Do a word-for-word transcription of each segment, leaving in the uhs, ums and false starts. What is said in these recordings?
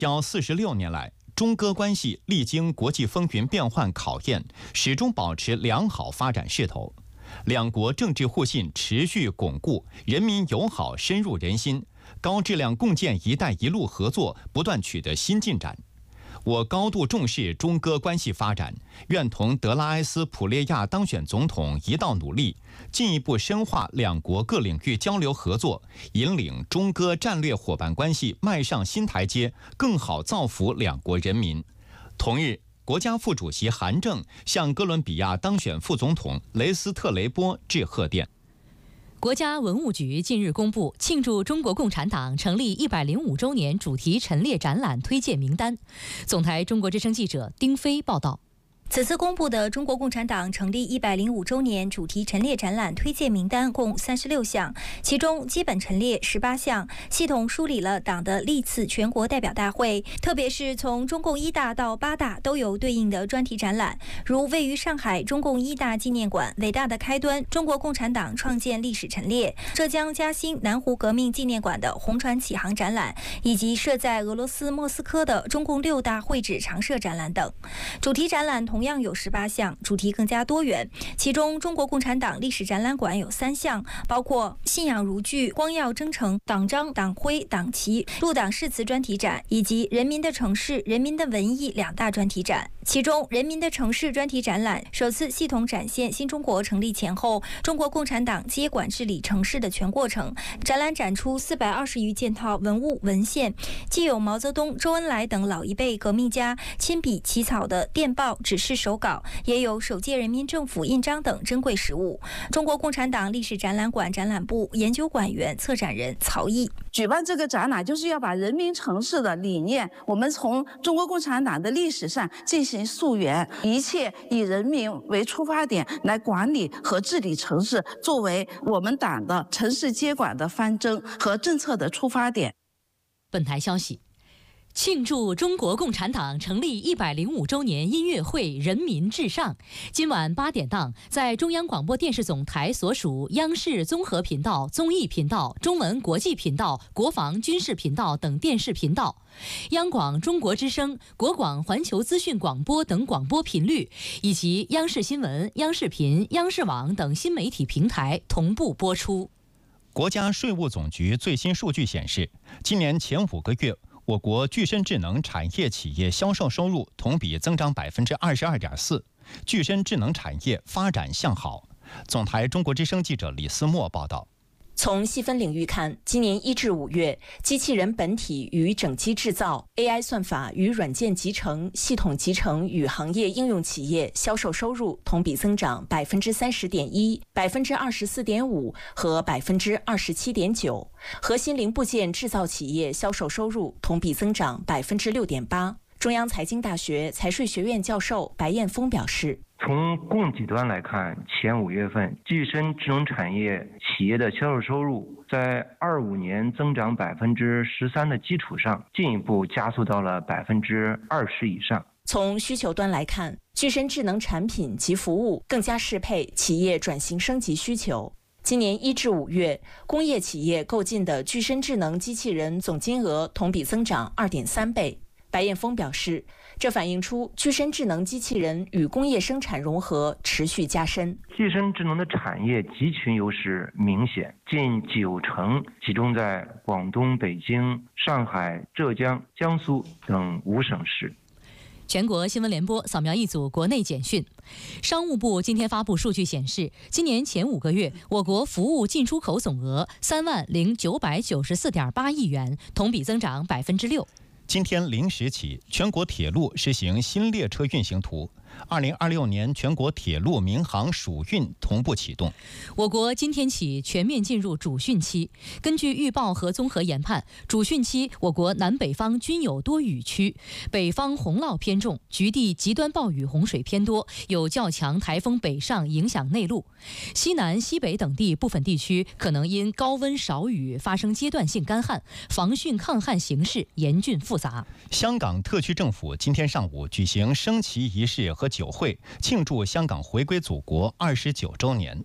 要四十六年来，中戈关系历经国际风云变幻考验，始终保持良好发展势头。两国政治互信持续巩固，人民友好深入人心，高质量共建“一带一路”合作不断取得新进展。我高度重视中戈关系发展，愿同德拉埃斯普列亚当选总统一道努力，进一步深化两国各领域交流合作，引领中戈战略伙伴关系迈上新台阶，更好造福两国人民。同日，国家副主席韩正向哥伦比亚当选副总统雷斯特雷波致贺电。 国家文物局近日公布庆祝中国共产党成立一百零五周年主题陈列展览推荐名单。总台中国之声记者丁飞报道。 此次公布的中国共产党成立一百零五周年主题陈列展览推荐名单共三十六项，其中基本陈列十八项，系统梳理了党的历次全国代表大会，特别是从中共一大到八大都有对应的专题展览，如位于上海中共一大纪念馆伟大的开端中国共产党创建历史陈列，浙江嘉兴南湖革命纪念馆的红船启航展览，以及设在俄罗斯莫斯科的中共六大会址常设展览等。主题展览同同样有十八项，主题更加多元。其中，中国共产党历史展览馆有三项，包括信仰如炬、光耀征程、党章、党徽、党旗、入党誓词专题展，以及人民的城市、人民的文艺两大专题展。其中，人民的城市专题展览首次系统展现新中国成立前后中国共产党接管治理城市的全过程。展览展出四百二十余件套文物文献，既有毛泽东、周恩来等老一辈革命家亲笔起草的电报、指示手稿，也有首届人民政府印章等珍贵实物。中国共产党历史展览馆展览部研究馆员、策展人曹毅举办这个展览，就是要把人民城市的理念，我们从中国共产党的历史上进行溯源，一切以人民为出发点来管理和治理城市，作为我们党的城市接管的方针和政策的出发点。 本台消息，庆祝中国共产党成立一百零五周年音乐会《人民至上》，今晚八点档在中央广播电视总台所属央视综合频道、综艺频道、中文国际频道、国防军事频道等电视频道，央广中国之声、国广环球资讯广播等广播频率，以及央视新闻、央视频、央视网等新媒体平台同步播出。 国家税务总局最新数据显示，今年前五个月，我国具身智能产业企业销售收入同比增长百分之二十二点四，具身智能产业发展向好。总台中国之声记者李思墨报道。 从细分领域看，今年一至五月，机器人本体与整机制造、A I 算法与软件集成、系统集成与行业应用企业销售收入同比增长百分之三十点一、百分之二十四点五和百分之二十七点九。核心零部件制造企业销售收入同比增长百分之六点八。中央财经大学财税学院教授白彦峰表示， 从供给端来看，前五月份具身智能产业企业的销售收入在二五年增长百分之十三的基础上，进一步加速到了百分之二十以上。 从需求端来看，具身智能产品及服务更加适配企业转型升级需求。今年一至五月，工业企业购进的具身智能机器人总金额同比增长二点三倍。白彦峰表示，这反映出具身智能机器人与工业生产融合持续加深。 具身智能的产业集群优势明显，近九成集中在广东、北京、上海、浙江、江苏等五省市。 全国新闻联播扫描一组国内简讯。商务部今天发布数据显示，今年前五个月，我国服务进出口总额三万零九百九十四点八亿元，同比增长百分之六。 今天零时起，全国铁路实行新列车运行图。二零二六年全国铁路民航暑运同步启动。 我国今天起全面进入主汛期。根据预报和综合研判，主汛期我国南北方均有多雨区，北方洪涝偏重，局地极端暴雨洪水偏多，有较强台风北上影响内陆。西南、西北等地部分地区可能因高温少雨发生阶段性干旱，防汛抗旱形势严峻复杂。 香港特区政府今天上午举行升旗仪式和酒会，庆祝香港回归祖国二十九周年。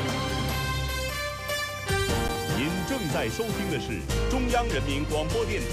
您正在收听的是中央人民广播电